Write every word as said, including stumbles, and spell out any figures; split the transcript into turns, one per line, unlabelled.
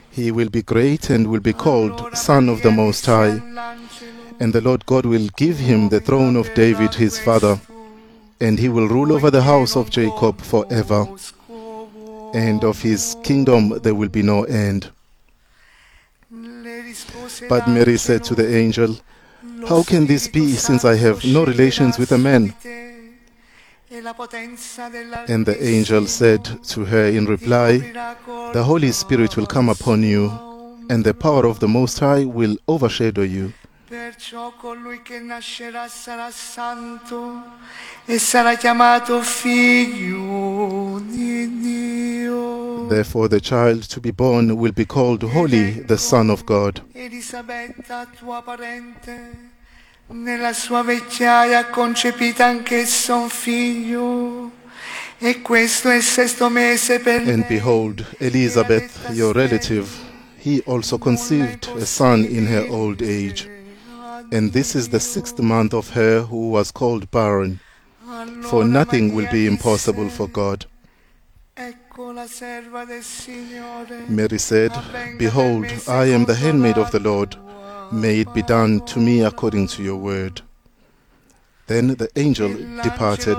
He will be great and will be called Son of the Most High. And the Lord God will give him the throne of David his father, and he will rule over the house of Jacob forever, and of his kingdom there will be no end. But Mary said to the angel, "How can this be, since I have no relations with a man?" And the angel said to her in reply, "The Holy Spirit will come upon you, and the power of the Most High will overshadow you.
Perciò colui che nascerà sarà santo e sarà chiamato figlio di Dio."
Therefore the child to be born will be called Holy, the Son of God.
Elisabetta, tua parente, nella sua vecchiaia ha concepita anch'essa un figlio, e questo è il sesto mese per lei.
And behold, Elizabeth, your relative, he also conceived a son in her old age. And this is the sixth month of her who was called barren, for nothing will be impossible for God. Mary said, "Behold, I am the handmaid of the Lord. May it be done to me according to your word." Then the angel departed